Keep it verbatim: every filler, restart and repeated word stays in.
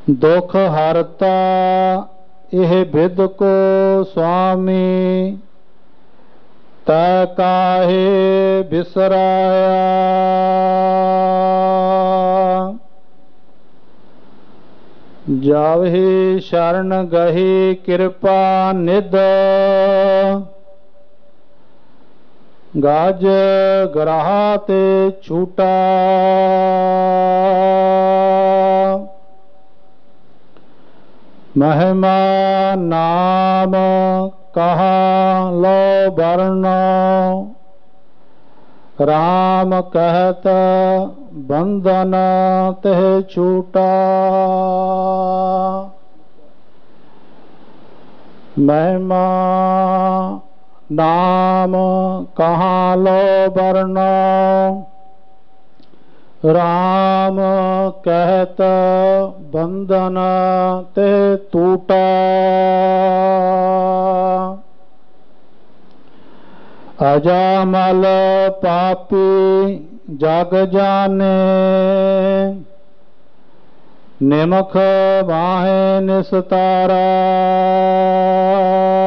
दुख हरता यह बिद को स्वामी तै काहे बिसराया। जावहि शरण गही कृपा निध गाज ग्राह ते छूटा। महिमा नाम कहाँ लो वर्ण राम कहत बंधन तह छूटा। महिमा नाम कहाँ लो वर्ण राम कहत बंधन ते टूटा। अजामल पापी जग जाने निमख बाहे निस्तारा।